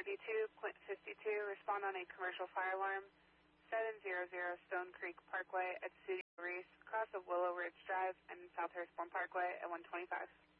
42, Quint 52, respond on a commercial fire alarm, 700 Stone Creek Parkway at City of Reese, cross of Willow Ridge Drive and South Harrisburg Parkway at 125.